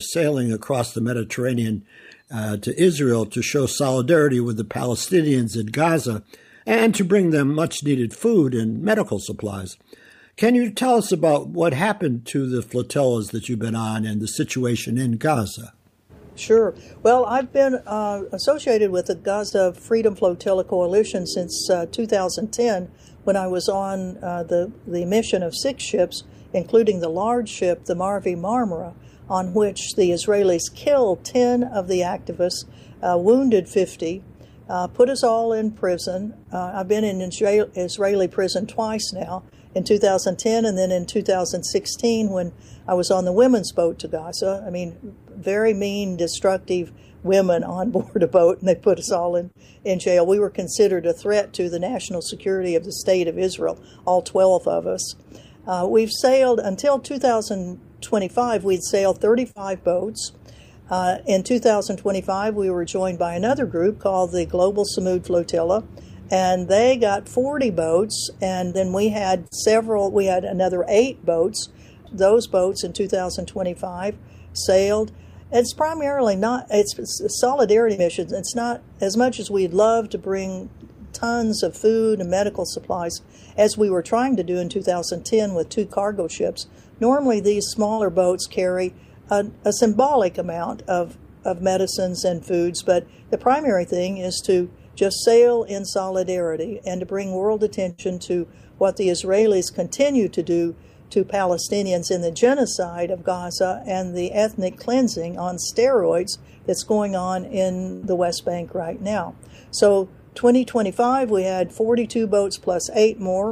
sailing across the Mediterranean to Israel to show solidarity with the Palestinians in Gaza and to bring them much-needed food and medical supplies. Can you tell us about what happened to the flotillas that you've been on and the situation in Gaza? Sure. Well, I've been associated with the Gaza Freedom Flotilla Coalition since 2010, when I was on the mission of 6 ships, including the large ship, the Mavi Marmara, on which the Israelis killed 10 of the activists, wounded 50, put us all in prison. I've been in Israeli prison twice now, in 2010 and then in 2016 when I was on the women's boat to Gaza. I mean, very mean, destructive women on board a boat, and they put us all in jail. We were considered a threat to the national security of the state of Israel, all 12 of us. We've sailed until 2025, we'd sailed 35 boats. In 2025, we were joined by another group called the Global Samud Flotilla, and they got 40 boats, and then we had another 8 boats. Those boats in 2025 sailed. It's primarily it's solidarity missions. It's not as much as we'd love to bring tons of food and medical supplies as we were trying to do in 2010 with 2 cargo ships. Normally these smaller boats carry a symbolic amount of medicines and foods, but the primary thing is to just sail in solidarity and to bring world attention to what the Israelis continue to do to Palestinians in the genocide of Gaza and the ethnic cleansing on steroids that's going on in the West Bank right now. So 2025, we had 42 boats plus 8 more.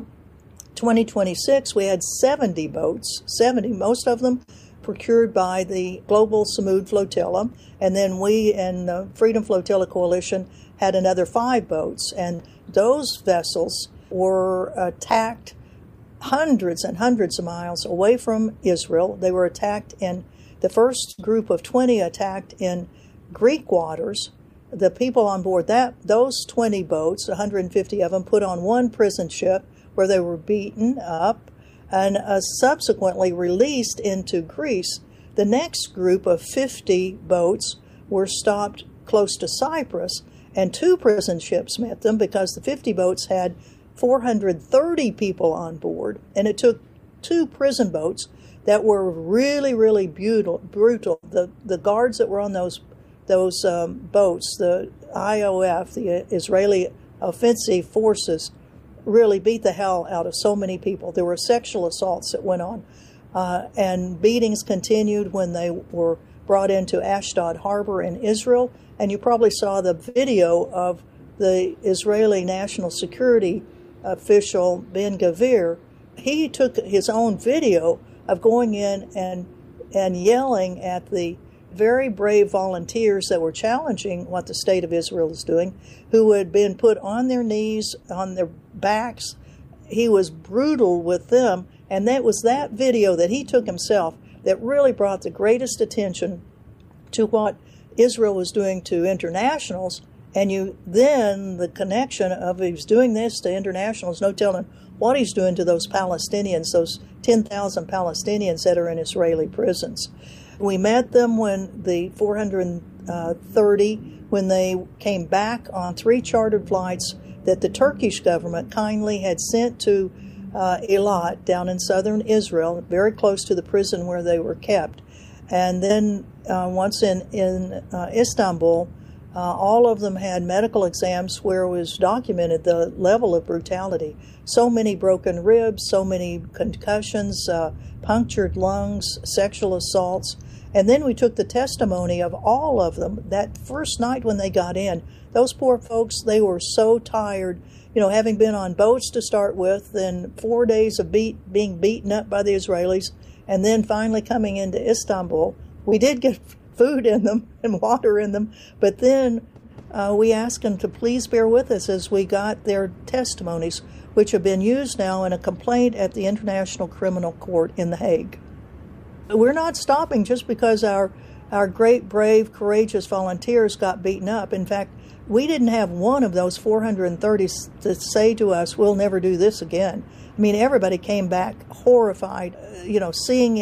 2026, we had 70 boats, most of them procured by the Global Samud Flotilla. And then we and the Freedom Flotilla Coalition had another 5 boats. And those vessels were attacked hundreds and hundreds of miles away from Israel. They were attacked the first group of 20 attacked in Greek waters. The people on board those 20 boats, 150 of them, put on one prison ship where they were beaten up and subsequently released into Greece. The next group of 50 boats were stopped close to Cyprus, and 2 prison ships met them because the 50 boats had 430 people on board, and it took 2 prison boats that were really, really brutal. The guards that were on those boats, the IOF, the Israeli Offensive Forces, really beat the hell out of so many people. There were sexual assaults that went on, and beatings continued when they were brought into Ashdod Harbor in Israel. And you probably saw the video of the Israeli National Security official, Ben Gvir. He took his own video of going in and yelling at the very brave volunteers that were challenging what the state of Israel is doing, who had been put on their knees, on their backs. He was brutal with them, and that was that video that he took himself that really brought the greatest attention to what Israel was doing to internationals. And then the connection of he was doing this to internationals, no telling what he's doing to those Palestinians, those 10,000 Palestinians that are in Israeli prisons. We met them when the 430, when they came back on 3 chartered flights that the Turkish government kindly had sent to Eilat down in southern Israel, very close to the prison where they were kept. And then once in Istanbul, all of them had medical exams where it was documented the level of brutality. So many broken ribs, so many concussions, punctured lungs, sexual assaults. And then we took the testimony of all of them. That first night when they got in, those poor folks, they were so tired, having been on boats to start with, then 4 days of being beaten up by the Israelis, and then finally coming into Istanbul. We did get food in them and water in them, but then we asked them to please bear with us as we got their testimonies, which have been used now in a complaint at the International Criminal Court in The Hague. We're not stopping just because our great, brave, courageous volunteers got beaten up. In fact, we didn't have one of those 430 to say to us, "We'll never do this again." I mean, everybody came back horrified, seeing in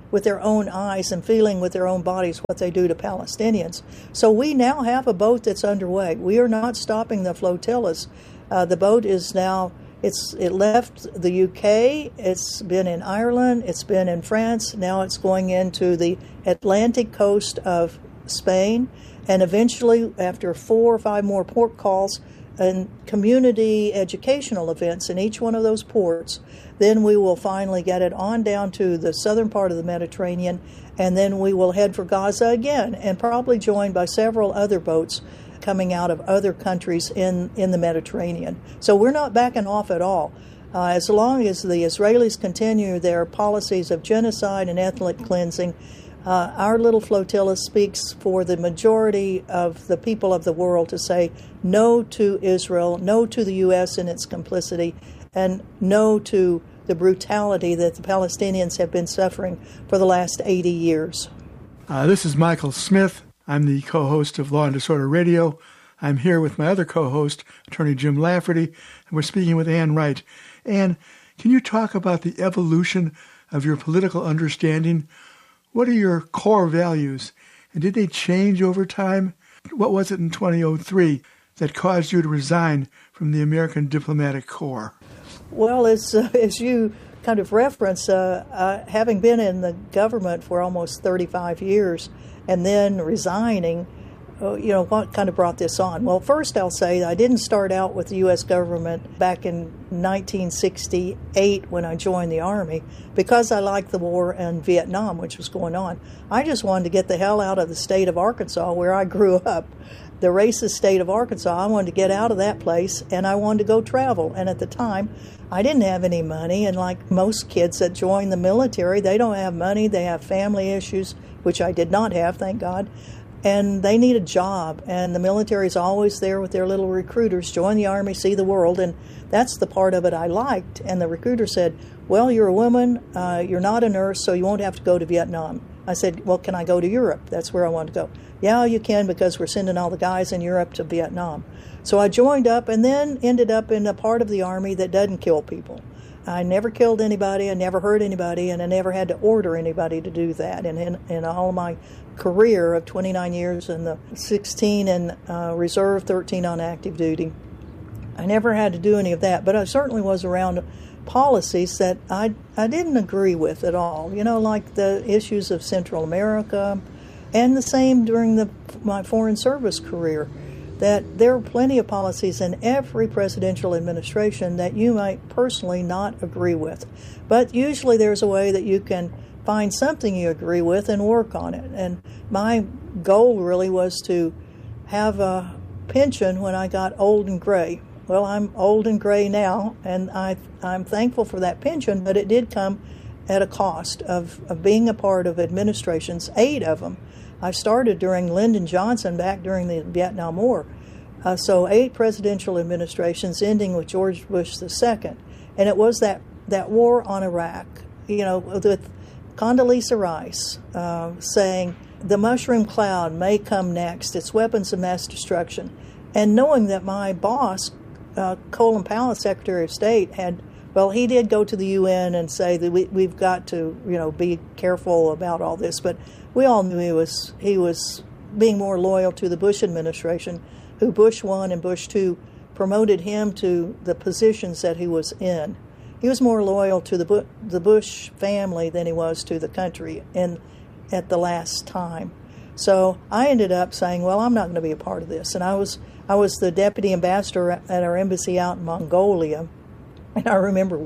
with their own eyes and feeling with their own bodies what they do to Palestinians. So we now have a boat that's underway. We are not stopping the flotillas. The boat is now, it left the UK, it's been in Ireland, it's been in France, now it's going into the Atlantic coast of Spain, and eventually, after 4 or 5 more port calls and community educational events in each one of those ports, then we will finally get it on down to the southern part of the Mediterranean, and then we will head for Gaza again, and probably joined by several other boats coming out of other countries in the Mediterranean. So we're not backing off at all. As long as the Israelis continue their policies of genocide and ethnic cleansing, our little flotilla speaks for the majority of the people of the world to say no to Israel, no to the U.S. and its complicity, and no to the brutality that the Palestinians have been suffering for the last 80 years. This is Michael Smith. I'm the co-host of Law and Disorder Radio. I'm here with my other co-host, Attorney Jim Lafferty, and we're speaking with Ann Wright. Ann, can you talk about the evolution of your political understanding? What are your core values, and did they change over time? What was it in 2003 that caused you to resign from the American Diplomatic Corps? Well, as you kind of reference, having been in the government for almost 35 years and then resigning, what kind of brought this on? Well, first I'll say I didn't start out with the U.S. government back in 1968 when I joined the Army because I liked the war in Vietnam, which was going on. I just wanted to get the hell out of the state of Arkansas where I grew up, the racist state of Arkansas. I wanted to get out of that place, and I wanted to go travel. And at the time, I didn't have any money, and like most kids that join the military, they don't have money, they have family issues, which I did not have, thank God. And they need a job, and the military is always there with their little recruiters, join the Army, see the world, and that's the part of it I liked. And the recruiter said, well, you're a woman, you're not a nurse, so you won't have to go to Vietnam. I said, well, can I go to Europe? That's where I want to go. Yeah, you can, because we're sending all the guys in Europe to Vietnam. So I joined up and then ended up in a part of the Army that doesn't kill people. I never killed anybody, I never hurt anybody, and I never had to order anybody to do that. And in all of my career of 29 years and the 16 in reserve, 13 on active duty, I never had to do any of that. But I certainly was around policies that I didn't agree with at all, like the issues of Central America, and the same during my foreign service career, that there are plenty of policies in every presidential administration that you might personally not agree with. But usually there's a way that you can find something you agree with and work on it. And my goal really was to have a pension when I got old and gray. Well, I'm old and gray now, and I'm thankful for that pension, but it did come at a cost of being a part of administrations, 8 of them. I started during Lyndon Johnson back during the Vietnam War. So 8 presidential administrations ending with George Bush II. And it was that war on Iraq, with Condoleezza Rice saying, the mushroom cloud may come next, it's weapons of mass destruction. And knowing that my boss, Colin Powell, Secretary of State, he did go to the UN and say that we've got to, be careful about all this. But we all knew he was being more loyal to the Bush administration, who Bush 1 and Bush 2 promoted him to the positions that he was in. He was more loyal to the Bush family than he was to the country at the last time. So I ended up saying, well, I'm not going to be a part of this. And I was the deputy ambassador at our embassy out in Mongolia. And I remember,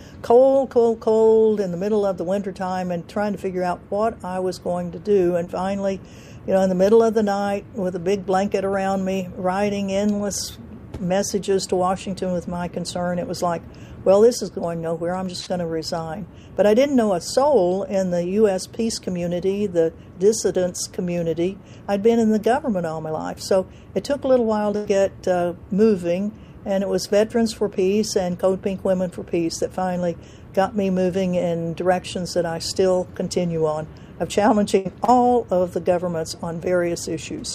cold in the middle of the wintertime and trying to figure out what I was going to do. And finally, in the middle of the night with a big blanket around me, writing endless messages to Washington with my concern, it was like, well, this is going nowhere. I'm just going to resign. But I didn't know a soul in the U.S. peace community, the dissidents community. I'd been in the government all my life. So it took a little while to get moving. And it was Veterans for Peace and Code Pink Women for Peace that finally got me moving in directions that I still continue on, of challenging all of the governments on various issues.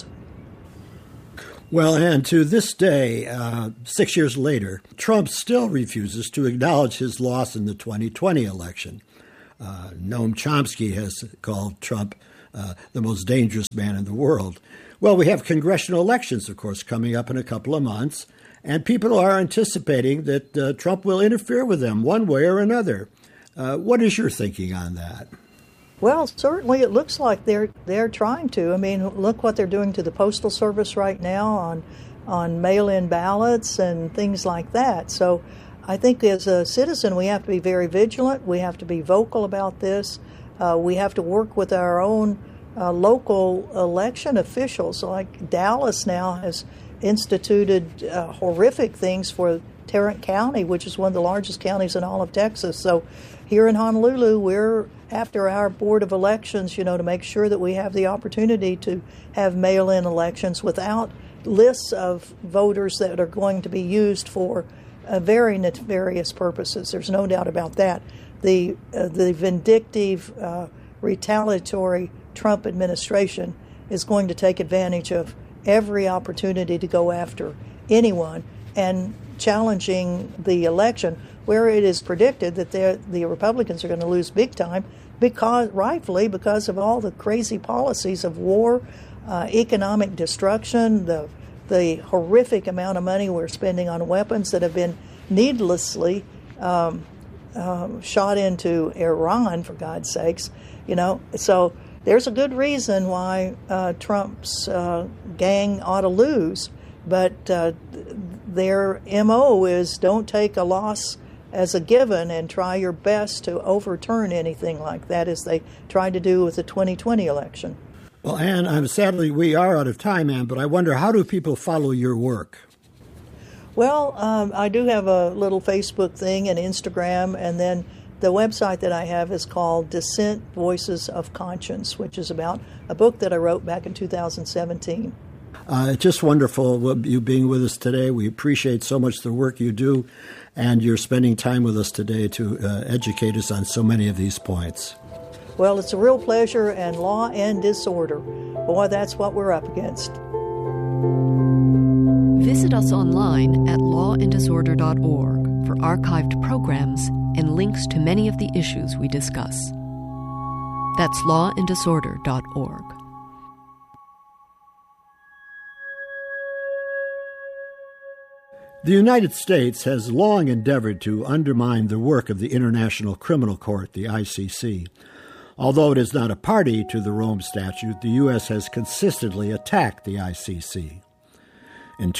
Well, and to this day, 6 years later, Trump still refuses to acknowledge his loss in the 2020 election. Noam Chomsky has called Trump the most dangerous man in the world. Well, we have congressional elections, of course, coming up in a couple of months, and people are anticipating that Trump will interfere with them one way or another. What is your thinking on that? Well, certainly it looks like they're trying to. I mean, look what they're doing to the Postal Service right now on mail-in ballots and things like that. So I think as a citizen, we have to be very vigilant. We have to be vocal about this. We have to work with our own local election officials. Like Dallas now has instituted horrific things for Tarrant County, which is one of the largest counties in all of Texas. So here in Honolulu, we're after our Board of Elections, to make sure that we have the opportunity to have mail-in elections without lists of voters that are going to be used for very nefarious purposes. There's no doubt about that. The vindictive, retaliatory Trump administration is going to take advantage of every opportunity to go after anyone and challenging the election, where it is predicted that the Republicans are going to lose big time, rightfully because of all the crazy policies of war, economic destruction, the horrific amount of money we're spending on weapons that have been needlessly shot into Iran, for God's sakes. So there's a good reason why Trump's gang ought to lose, but their MO is don't take a loss as a given and try your best to overturn anything like that, as they tried to do with the 2020 election. Well, Ann, sadly we are out of time, Ann, but I wonder, how do people follow your work? Well, I do have a little Facebook thing and Instagram, and then the website that I have is called Dissent Voices of Conscience, which is about a book that I wrote back in 2017. It's just wonderful you being with us today. We appreciate so much the work you do, and you're spending time with us today to educate us on so many of these points. Well, it's a real pleasure, and law and disorder. Boy, that's what we're up against. Visit us online at lawanddisorder.org for archived programs and links to many of the issues we discuss. That's lawanddisorder.org. The United States has long endeavored to undermine the work of the International Criminal Court, the ICC. Although it is not a party to the Rome Statute, the U.S. has consistently attacked the ICC. In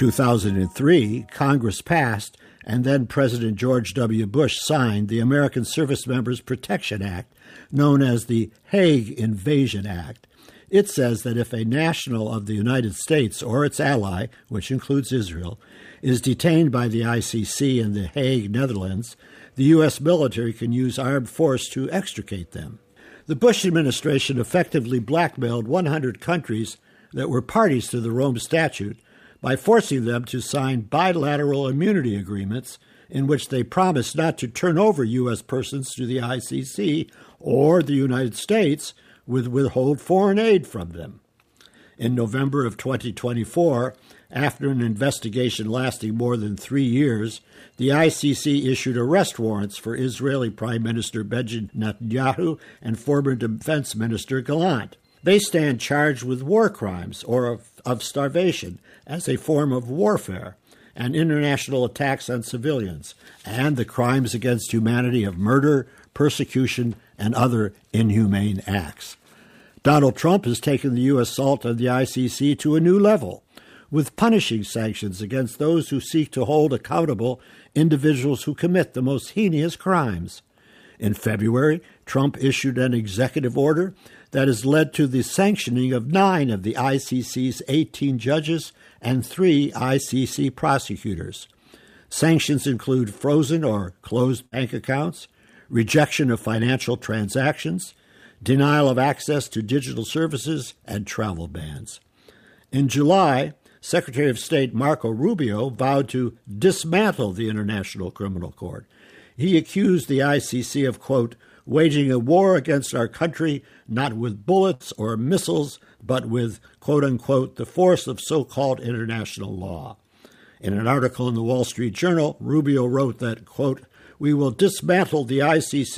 2003, Congress passed, and then President George W. Bush signed the American Service Members Protection Act, known as the Hague Invasion Act. It says that if a national of the United States or its ally, which includes Israel, is detained by the ICC in The Hague, Netherlands, the U.S. military can use armed force to extricate them. The Bush administration effectively blackmailed 100 countries that were parties to the Rome Statute by forcing them to sign bilateral immunity agreements in which they promised not to turn over U.S. persons to the ICC or the United States would withhold foreign aid from them. In November of 2024, after an investigation lasting more than 3 years, the ICC issued arrest warrants for Israeli Prime Minister Benjamin Netanyahu and former Defense Minister Gallant. They stand charged with war crimes or of starvation as a form of warfare and international attacks on civilians, and the crimes against humanity of murder, persecution, and other inhumane acts. Donald Trump has taken the U.S. assault on the ICC to a new level, with punishing sanctions against those who seek to hold accountable individuals who commit the most heinous crimes. In February, Trump issued an executive order that has led to the sanctioning of 9 of the ICC's 18 judges and 3 ICC prosecutors. Sanctions include frozen or closed bank accounts, rejection of financial transactions, denial of access to digital services, and travel bans. In July, Secretary of State Marco Rubio vowed to dismantle the International Criminal Court. He accused the ICC of, quote, waging a war against our country, not with bullets or missiles, but with, quote unquote, the force of so-called international law. In an article in the Wall Street Journal, Rubio wrote that, quote, we will dismantle the ICC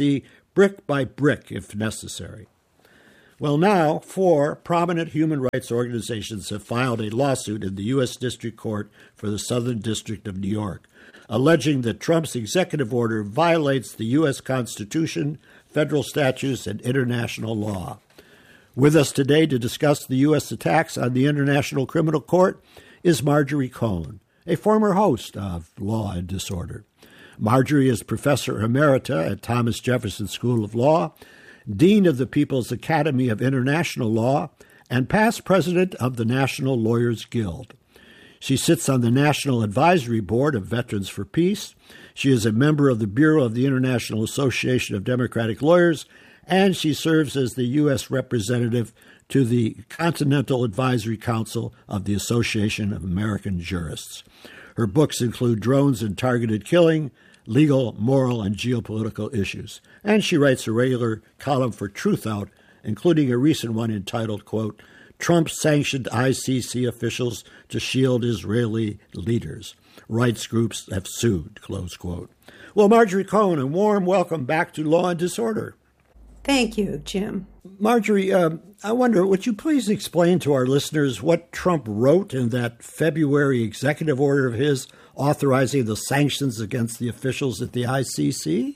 brick by brick if necessary. Well, now 4 prominent human rights organizations have filed a lawsuit in the U.S. District Court for the Southern District of New York, alleging that Trump's executive order violates the U.S. Constitution, federal statutes, and international law. With us today to discuss the U.S. attacks on the International Criminal Court is Marjorie Cohn, a former host of Law and Disorder. Marjorie is Professor Emerita at Thomas Jefferson School of Law, Dean of the People's Academy of International Law, and past president of the National Lawyers Guild. She sits on the National Advisory Board of Veterans for Peace. She is a member of the Bureau of the International Association of Democratic Lawyers, and she serves as the U.S. representative to the Continental Advisory Council of the Association of American Jurists. Her books include Drones and Targeted Killing, Legal, Moral, and Geopolitical Issues. And she writes a regular column for Truthout, including a recent one entitled, quote, Trump sanctioned ICC officials to shield Israeli leaders. Rights groups have sued, close quote. Well, Marjorie Cohn, a warm welcome back to Law and Disorder. Thank you, Jim. Marjorie, I wonder, would you please explain to our listeners what Trump wrote in that February executive order of his authorizing the sanctions against the officials at the ICC?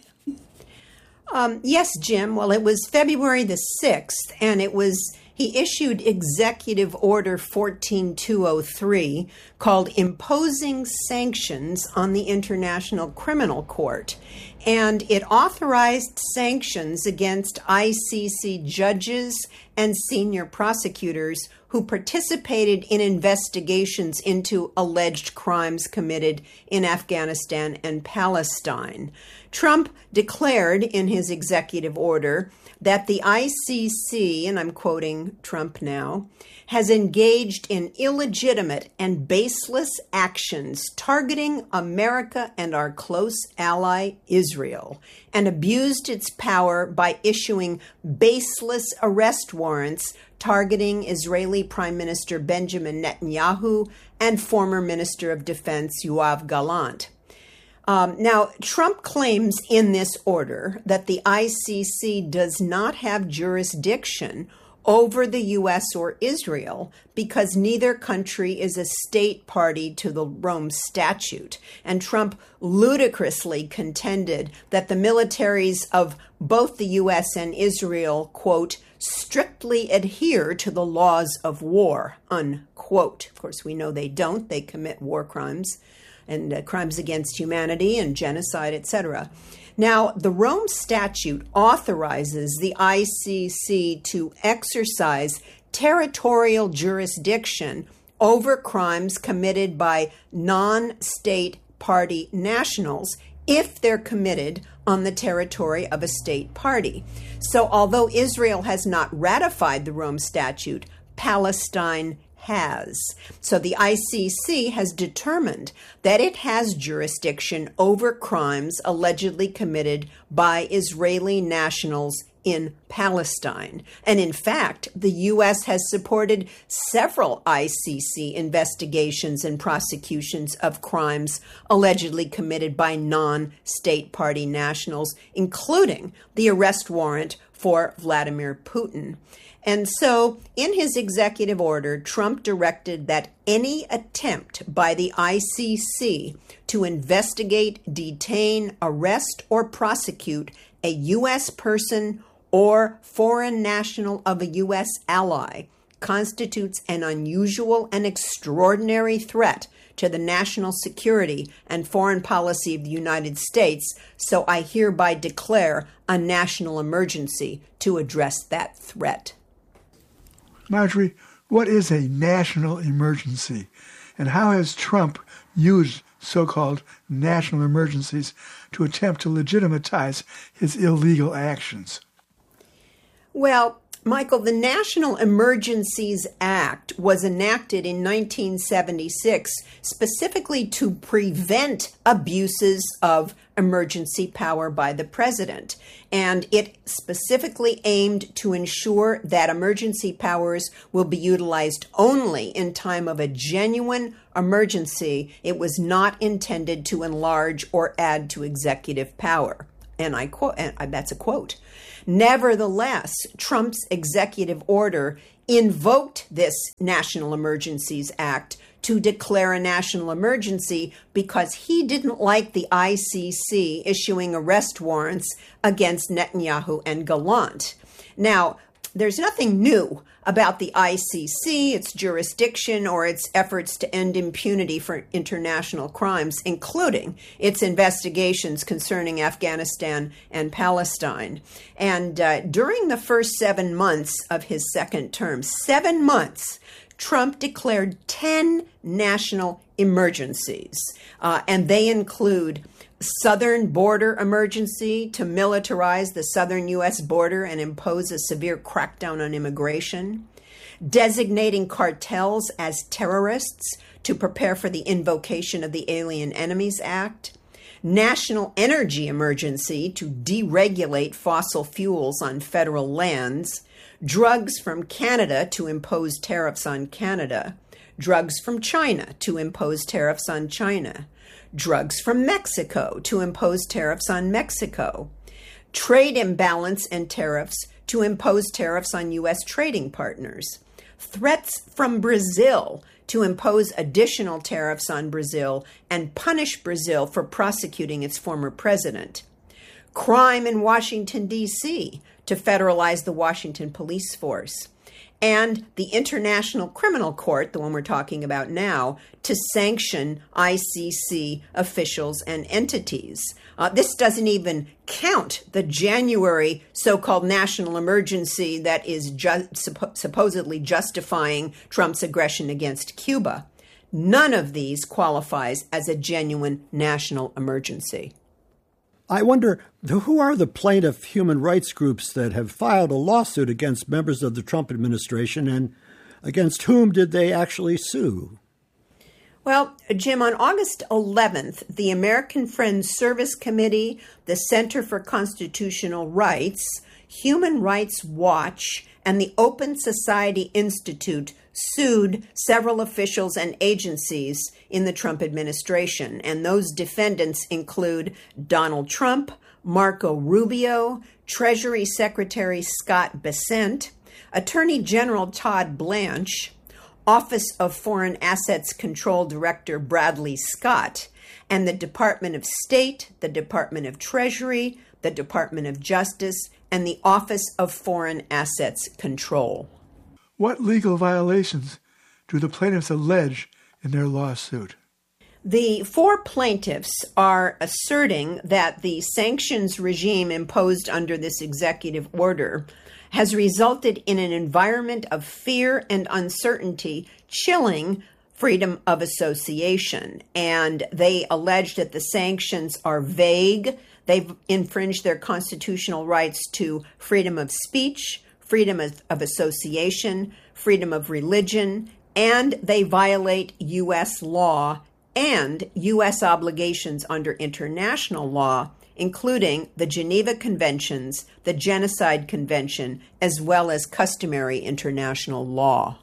Yes, Jim. Well, it was February the 6th, and he issued Executive Order 14203 called Imposing Sanctions on the International Criminal Court. And it authorized sanctions against ICC judges and senior prosecutors who participated in investigations into alleged crimes committed in Afghanistan and Palestine. Trump declared in his executive order that the ICC, and I'm quoting Trump now, has engaged in illegitimate and baseless actions targeting America and our close ally Israel, and abused its power by issuing baseless arrest warrants targeting Israeli Prime Minister Benjamin Netanyahu and former Minister of Defense Yoav Gallant. Now, Trump claims in this order that the ICC does not have jurisdiction over the U.S. or Israel because neither country is a state party to the Rome Statute. And Trump ludicrously contended that the militaries of both the U.S. and Israel, quote, strictly adhere to the laws of war, unquote. Of course, we know they don't. They commit war crimes and crimes against humanity and genocide, etc. Now, the Rome Statute authorizes the ICC to exercise territorial jurisdiction over crimes committed by non-state party nationals if they're committed on the territory of a state party. So although Israel has not ratified the Rome Statute, Palestine has. So the ICC has determined that it has jurisdiction over crimes allegedly committed by Israeli nationals in Palestine. And in fact, the U.S. has supported several ICC investigations and prosecutions of crimes allegedly committed by non-state party nationals, including the arrest warrant for Vladimir Putin. And so, in his executive order, Trump directed that any attempt by the ICC to investigate, detain, arrest, or prosecute a U.S. person or foreign national of a U.S. ally constitutes an unusual and extraordinary threat to the national security and foreign policy of the United States, so I hereby declare a national emergency to address that threat. Marjorie, what is a national emergency, and how has Trump used so-called national emergencies to attempt to legitimize his illegal actions? Well, Michael, the National Emergencies Act was enacted in 1976 specifically to prevent abuses of emergency power by the president. And it specifically aimed to ensure that emergency powers will be utilized only in time of a genuine emergency. It was not intended to enlarge or add to executive power. And I quote, and that's a quote. Nevertheless, Trump's executive order invoked this National Emergencies Act to declare a national emergency because he didn't like the ICC issuing arrest warrants against Netanyahu and Gallant. Now, there's nothing new about the ICC, its jurisdiction, or its efforts to end impunity for international crimes, including its investigations concerning Afghanistan and Palestine. And during the first 7 months of his second term, 7 months, Trump declared 10 national emergencies, and they include southern border emergency to militarize the southern U.S. border and impose a severe crackdown on immigration, designating cartels as terrorists to prepare for the invocation of the Alien Enemies Act, national energy emergency to deregulate fossil fuels on federal lands, drugs from Canada to impose tariffs on Canada, drugs from China to impose tariffs on China, drugs from Mexico to impose tariffs on Mexico, trade imbalance and tariffs to impose tariffs on U.S. trading partners, threats from Brazil to impose additional tariffs on Brazil and punish Brazil for prosecuting its former president, crime in Washington, D.C. to federalize the Washington police force, and the International Criminal Court, the one we're talking about now, to sanction ICC officials and entities. This doesn't even count the January so-called national emergency that is supposedly justifying Trump's aggression against Cuba. None of these qualifies as a genuine national emergency. I wonder, who are the plaintiff human rights groups that have filed a lawsuit against members of the Trump administration, and against whom did they actually sue? Well, Jim, on August 11th, the American Friends Service Committee, the Center for Constitutional Rights, Human Rights Watch, and the Open Society Institute sued several officials and agencies in the Trump administration. And those defendants include Donald Trump, Marco Rubio, Treasury Secretary Scott Bessent, Attorney General Todd Blanche, Office of Foreign Assets Control Director Bradley Scott, and the Department of State, the Department of Treasury, the Department of Justice, and the Office of Foreign Assets Control. What legal violations do the plaintiffs allege in their lawsuit? The four plaintiffs are asserting that the sanctions regime imposed under this executive order has resulted in an environment of fear and uncertainty, chilling freedom of association. And they allege that the sanctions are vague. They've infringed their constitutional rights to freedom of speech, freedom of association, freedom of religion, and they violate U.S. law and U.S. obligations under international law, including the Geneva Conventions, the Genocide Convention, as well as customary international law.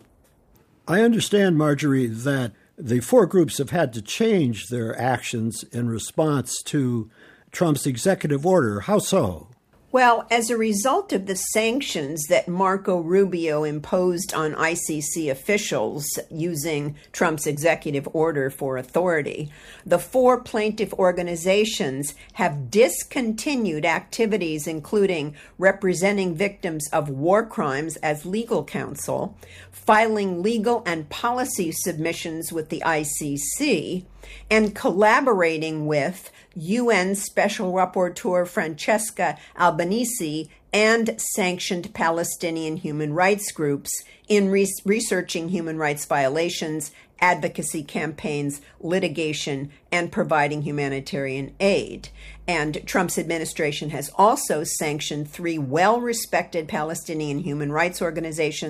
I understand, Marjorie, that the four groups have had to change their actions in response to Trump's executive order. How so? Well, as a result of the sanctions that Marco Rubio imposed on ICC officials using Trump's executive order for authority, the four plaintiff organizations have discontinued activities including representing victims of war crimes as legal counsel, filing legal and policy submissions with the ICC, and collaborating with UN Special Rapporteur Francesca Albanese and sanctioned Palestinian human rights groups in researching human rights violations, advocacy campaigns, litigation, and providing humanitarian aid. And Trump's administration has also sanctioned three well-respected Palestinian human rights organizations,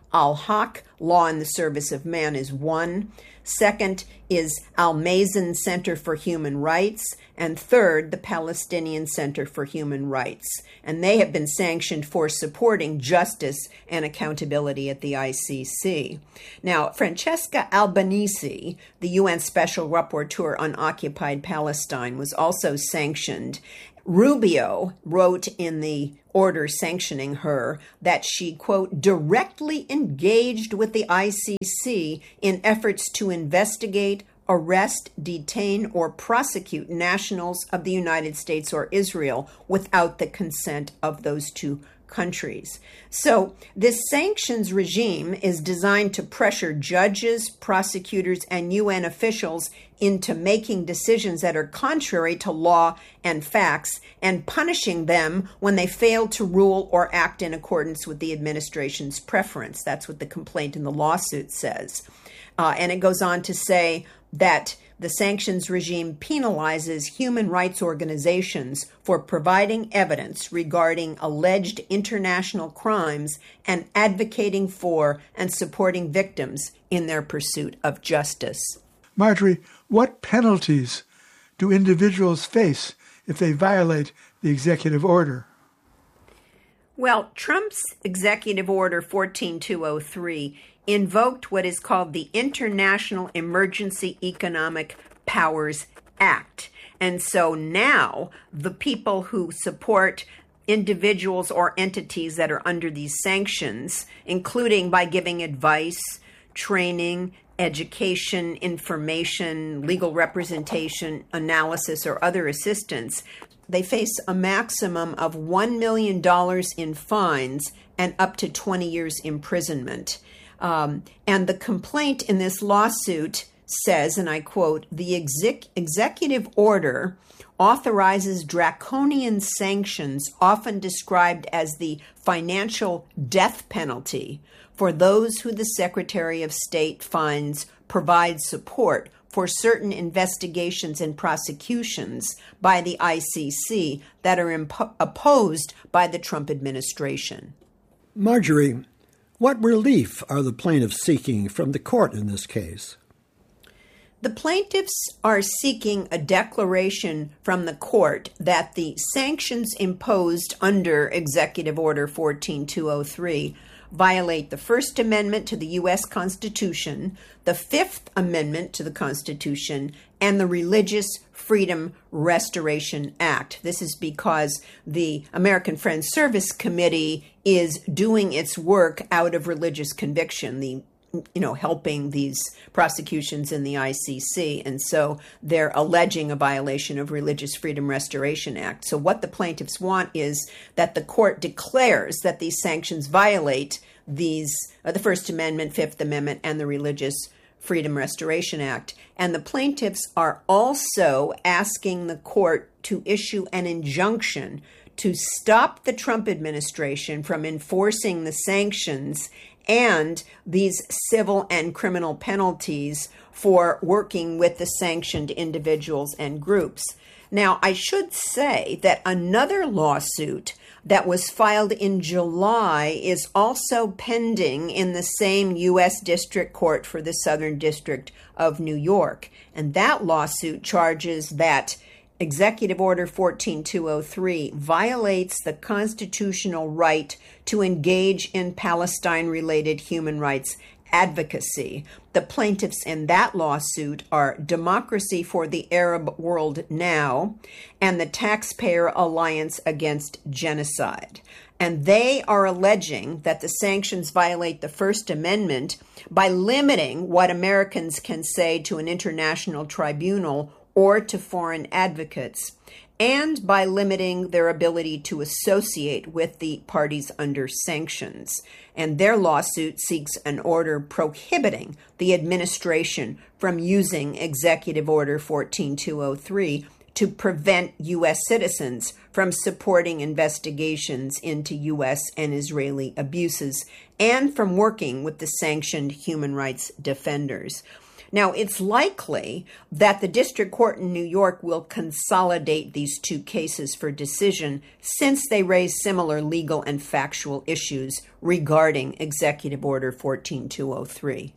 Al-Haq, Law in the Service of Man, is one. Second is Al-Mazen Center for Human Rights. And third, the Palestinian Center for Human Rights. And they have been sanctioned for supporting justice and accountability at the ICC. Now, Francesca Albanese, the UN Special Rapporteur on Occupied Palestine, was also sanctioned. Rubio wrote in the order sanctioning her that she, quote, directly engaged with the ICC in efforts to investigate, arrest, detain, or prosecute nationals of the United States or Israel without the consent of those two countries. So this sanctions regime is designed to pressure judges, prosecutors, and UN officials into making decisions that are contrary to law and facts and punishing them when they fail to rule or act in accordance with the administration's preference. That's what the complaint in the lawsuit says. And it goes on to say that the sanctions regime penalizes human rights organizations for providing evidence regarding alleged international crimes and advocating for and supporting victims in their pursuit of justice. Marjorie, what penalties do individuals face if they violate the executive order? Well, Trump's Executive Order 14203 invoked what is called the International Emergency Economic Powers Act. And so now the people who support individuals or entities that are under these sanctions, including by giving advice, training, education, information, legal representation, analysis, or other assistance, they face a maximum of $1 million in fines and up to 20 years imprisonment. And the complaint in this lawsuit says, and I quote, the executive order authorizes draconian sanctions, often described as the financial death penalty, for those who the Secretary of State finds provide support for certain investigations and prosecutions by the ICC that are opposed by the Trump administration. Marjorie, what relief are the plaintiffs seeking from the court in this case? The plaintiffs are seeking a declaration from the court that the sanctions imposed under Executive Order 14203 violate the First Amendment to the U.S. Constitution, the Fifth Amendment to the Constitution, and the Religious Freedom Restoration Act. This is because the American Friends Service Committee is doing its work out of religious conviction, helping these prosecutions in the ICC. And so they're alleging a violation of Religious Freedom Restoration Act. So what the plaintiffs want is that the court declares that these sanctions violate the First Amendment, Fifth Amendment, and the Religious Freedom Restoration Act. And the plaintiffs are also asking the court to issue an injunction to stop the Trump administration from enforcing the sanctions and these civil and criminal penalties for working with the sanctioned individuals and groups. Now, I should say that another lawsuit that was filed in July is also pending in the same U.S. District Court for the Southern District of New York. And that lawsuit charges that Executive Order 14203 violates the constitutional right to engage in Palestine-related human rights advocacy. The plaintiffs in that lawsuit are Democracy for the Arab World Now and the Taxpayer Alliance Against Genocide. And they are alleging that the sanctions violate the First Amendment by limiting what Americans can say to an international tribunal or to foreign advocates, and by limiting their ability to associate with the parties under sanctions. And their lawsuit seeks an order prohibiting the administration from using Executive Order 14203 to prevent U.S. citizens from supporting investigations into U.S. and Israeli abuses and from working with the sanctioned human rights defenders. Now, it's likely that the district court in New York will consolidate these two cases for decision since they raise similar legal and factual issues regarding Executive Order 14203.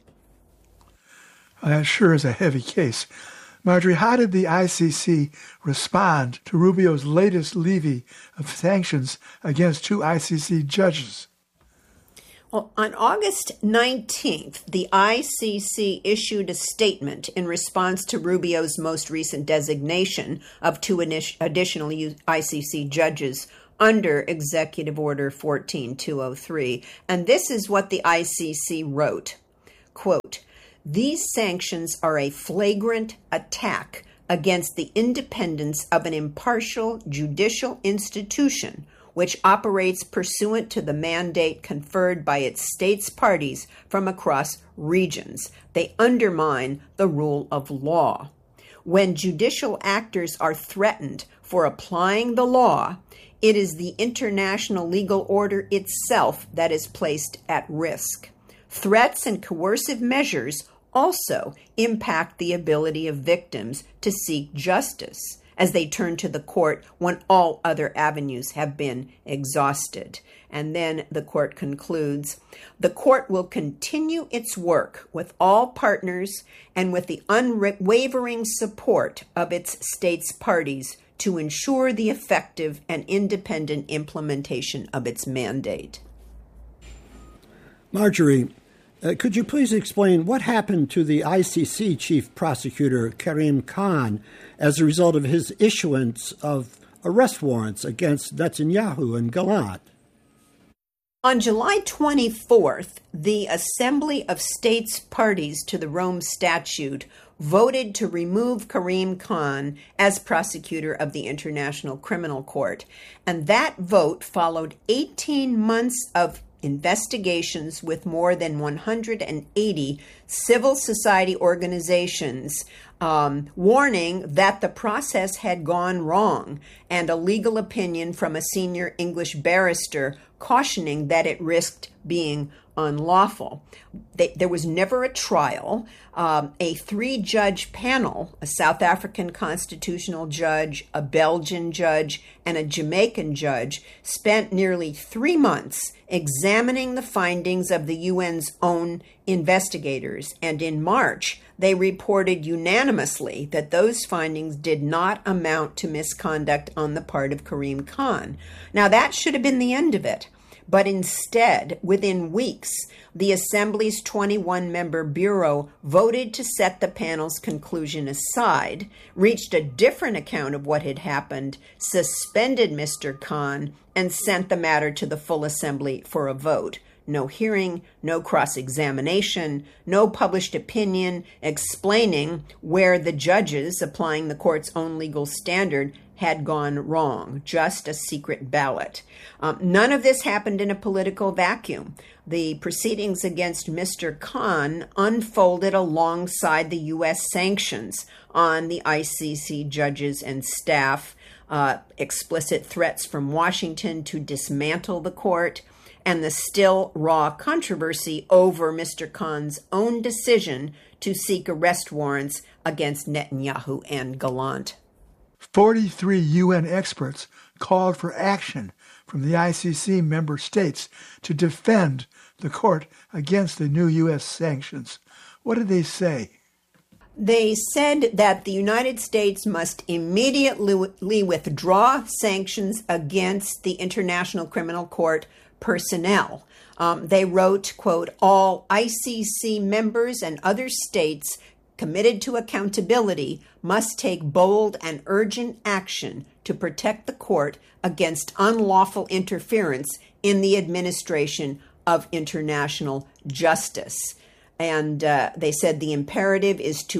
That sure is a heavy case. Marjorie, how did the ICC respond to Rubio's latest levy of sanctions against two ICC judges? Well, on August 19th, the ICC issued a statement in response to Rubio's most recent designation of two additional ICC judges under Executive Order 14203. And this is what the ICC wrote, quote, "These sanctions are a flagrant attack against the independence of an impartial judicial institution which operates pursuant to the mandate conferred by its states parties from across regions. They undermine the rule of law. When judicial actors are threatened for applying the law, it is the international legal order itself that is placed at risk. Threats and coercive measures also impact the ability of victims to seek justice as they turn to the court when all other avenues have been exhausted." And then the court concludes, "The court will continue its work with all partners and with the unwavering support of its states parties to ensure the effective and independent implementation of its mandate." Marjorie, could you please explain what happened to the ICC Chief Prosecutor Karim Khan as a result of his issuance of arrest warrants against Netanyahu and Gallant? On July 24th, the Assembly of States Parties to the Rome Statute voted to remove Karim Khan as prosecutor of the International Criminal Court. And that vote followed 18 months of investigations with more than 180 civil society organizations warning that the process had gone wrong, and a legal opinion from a senior English barrister cautioning that it risked being unlawful. There was never a trial. A 3-judge panel, a South African constitutional judge, a Belgian judge, and a Jamaican judge, spent nearly 3 months examining the findings of the UN's own investigators. And in March, they reported unanimously that those findings did not amount to misconduct on the part of Karim Khan. Now, that should have been the end of it. But instead, within weeks, the Assembly's 21-member Bureau voted to set the panel's conclusion aside, reached a different account of what had happened, suspended Mr. Khan, and sent the matter to the full Assembly for a vote. No hearing, no cross-examination, no published opinion explaining where the judges, applying the court's own legal standard, had gone wrong, just a secret ballot. None of this happened in a political vacuum. The proceedings against Mr. Khan unfolded alongside the U.S. sanctions on the ICC judges and staff, explicit threats from Washington to dismantle the court, and the still raw controversy over Mr. Khan's own decision to seek arrest warrants against Netanyahu and Gallant. 43 UN experts called for action from the ICC member states to defend the court against the new U.S. sanctions. What did they say? They said that the United States must immediately withdraw sanctions against the International Criminal Court personnel. They wrote, quote, "All ICC members and other states committed to accountability must take bold and urgent action to protect the court against unlawful interference in the administration of international justice." And they said the imperative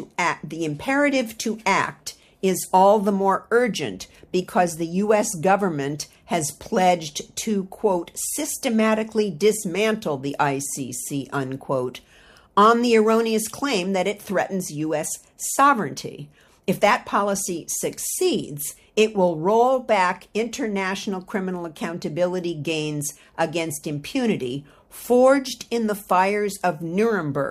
to act is all the more urgent because the U.S. government has pledged to, quote, "systematically dismantle the ICC," unquote, on the erroneous claim that it threatens U.S. sovereignty. If that policy succeeds, it will roll back international criminal accountability gains against impunity forged in the fires of Nuremberg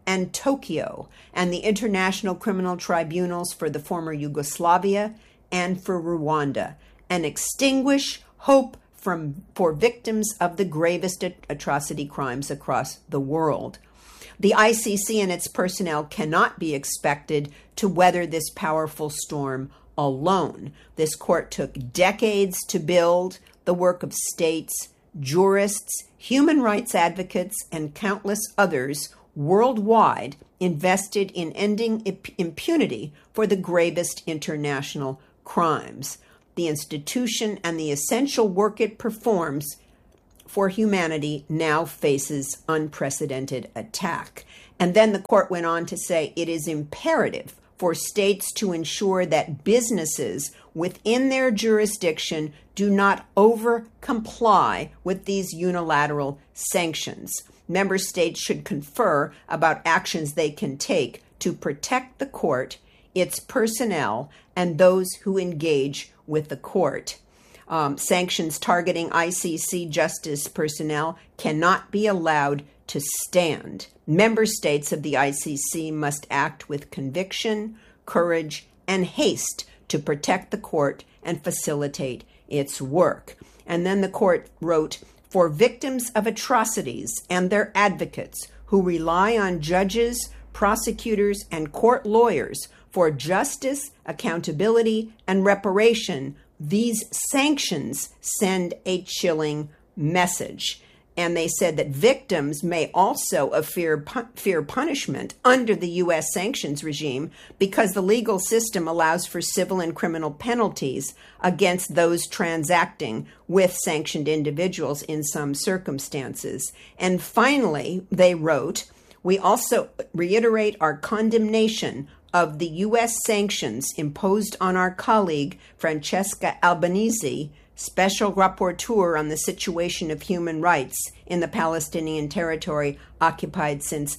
and Tokyo, and the International Criminal Tribunals for the former Yugoslavia and for Rwanda, and extinguish hope for victims of the gravest atrocity crimes across the world. The ICC and its personnel cannot be expected to weather this powerful storm alone. This court took decades to build, the work of states, jurists, human rights advocates, and countless others worldwide invested in ending impunity for the gravest international crimes. The institution and the essential work it performs for humanity now faces unprecedented attack. And then the court went on to say it is imperative for states to ensure that businesses within their jurisdiction do not over-comply with these unilateral sanctions. Member states should confer about actions they can take to protect the court, its personnel, and those who engage with the court. Sanctions targeting ICC justice personnel cannot be allowed to stand. Member states of the ICC must act with conviction, courage, and haste to protect the court and facilitate its work. And then the court wrote, for victims of atrocities and their advocates who rely on judges, prosecutors, and court lawyers for justice, accountability, and reparation, these sanctions send a chilling message. And they said that victims may also fear punishment under the U.S. sanctions regime because the legal system allows for civil and criminal penalties against those transacting with sanctioned individuals in some circumstances. And finally, they wrote, we also reiterate our condemnation of the U.S. sanctions imposed on our colleague Francesca Albanese, Special Rapporteur on the situation of human rights in the Palestinian territory occupied since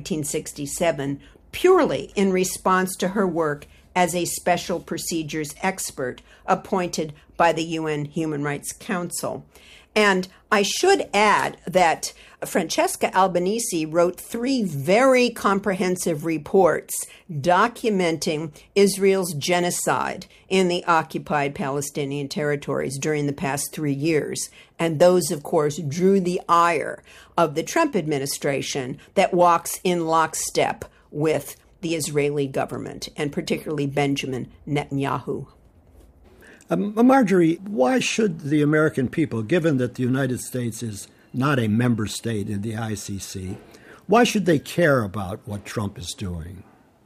1967, purely in response to her work as a special procedures expert appointed by the UN Human Rights Council. And I should add that Francesca Albanese wrote 3 very comprehensive reports documenting Israel's genocide in the occupied Palestinian territories during the past 3 years. And those, of course, drew the ire of the Trump administration that walks in lockstep with the Israeli government, and particularly Benjamin Netanyahu. Marjorie, why should the American people, given that the United States is not a member state in the ICC, why should they care about what Trump is doing?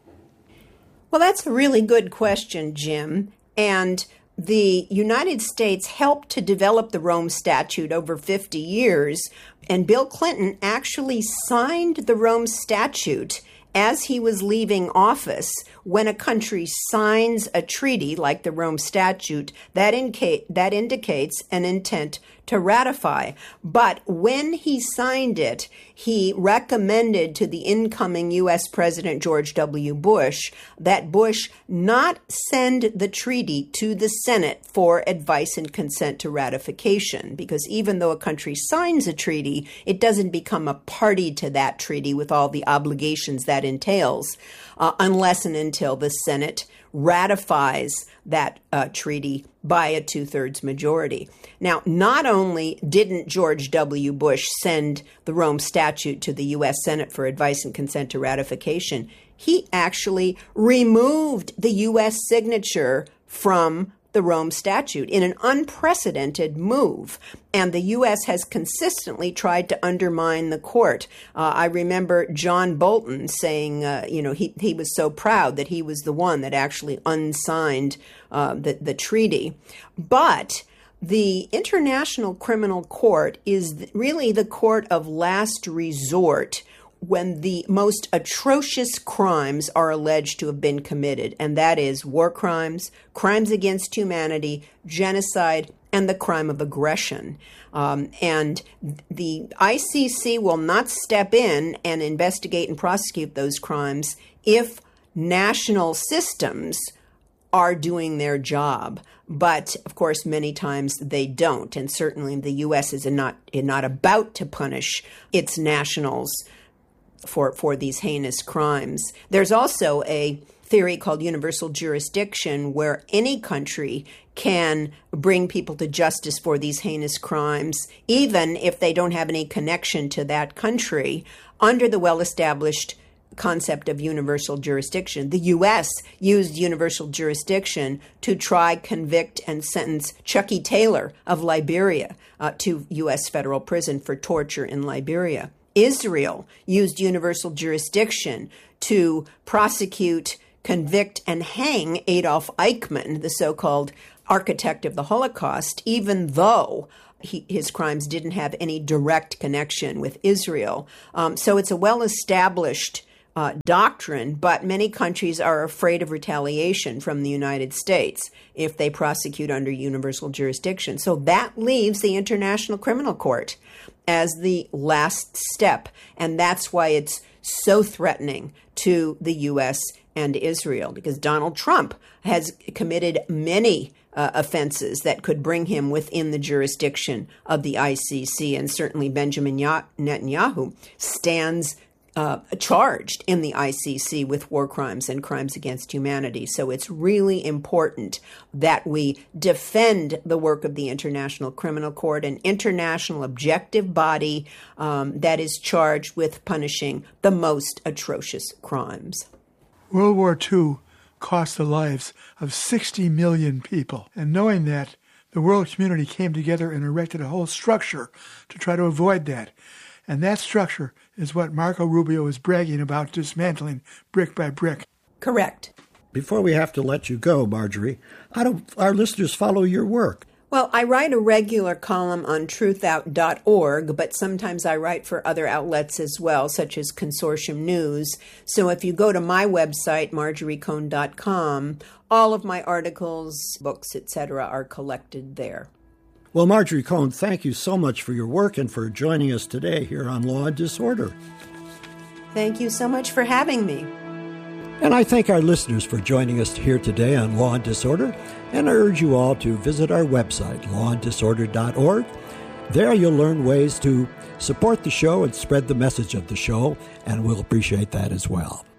Well, that's a really good question, Jim. And the United States helped to develop the Rome Statute over 50 years, and Bill Clinton actually signed the Rome Statute as he was leaving office. When a country signs a treaty like the Rome Statute, that indicates an intent to ratify. But when he signed it, he recommended to the incoming U.S. President George W. Bush that Bush not send the treaty to the Senate for advice and consent to ratification, because even though a country signs a treaty, it doesn't become a party to that treaty with all the obligations that entails, unless and until the Senate ratifies that treaty by a 2/3 majority. Now, not only didn't George W. Bush send the Rome Statute to the U.S. Senate for advice and consent to ratification, he actually removed the U.S. signature from the Rome Statute in an unprecedented move. And the U.S. has consistently tried to undermine the court. I remember John Bolton saying, he was so proud that he was the one that actually unsigned the treaty. But the International Criminal Court is really the court of last resort when the most atrocious crimes are alleged to have been committed, and that is war crimes, crimes against humanity, genocide, and the crime of aggression. And the ICC will not step in and investigate and prosecute those crimes if national systems are doing their job. But, of course, many times they don't, and certainly the U.S. is not about to punish its nationals for these heinous crimes. There's also a theory called universal jurisdiction, where any country can bring people to justice for these heinous crimes, even if they don't have any connection to that country, under the well-established concept of universal jurisdiction. The U.S. used universal jurisdiction to try, convict, and sentence Chucky Taylor of Liberia to U.S. federal prison for torture in Liberia. Israel used universal jurisdiction to prosecute, convict, and hang Adolf Eichmann, the so-called architect of the Holocaust, even though his crimes didn't have any direct connection with Israel. So it's a well-established doctrine, but many countries are afraid of retaliation from the United States if they prosecute under universal jurisdiction. So that leaves the International Criminal Court as the last step, and that's why it's so threatening to the U.S. and Israel, because Donald Trump has committed many offenses that could bring him within the jurisdiction of the ICC, and certainly Benjamin Netanyahu stands charged in the ICC with war crimes and crimes against humanity. So it's really important that we defend the work of the International Criminal Court, an international objective body that is charged with punishing the most atrocious crimes. World War II cost the lives of 60 million people. And knowing that, the world community came together and erected a whole structure to try to avoid that. And that structure is what Marco Rubio is bragging about dismantling brick by brick. Correct. Before we have to let you go, Marjorie, how do our listeners follow your work? Well, I write a regular column on truthout.org, but sometimes I write for other outlets as well, such as Consortium News. So if you go to my website, marjoriecohn.com, all of my articles, books, etc., are collected there. Well, Marjorie Cohn, thank you so much for your work and for joining us today here on Law and Disorder. Thank you so much for having me. And I thank our listeners for joining us here today on Law and Disorder, and I urge you all to visit our website, lawanddisorder.org. There you'll learn ways to support the show and spread the message of the show, and we'll appreciate that as well.